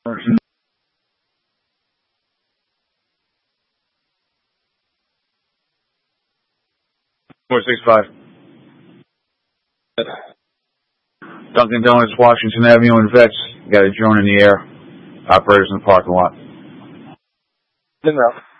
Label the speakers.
Speaker 1: 465. Dunkin' Donuts, Washington Avenue, and Vets. Got a drone in the air. Operators in the parking lot.
Speaker 2: Good enough.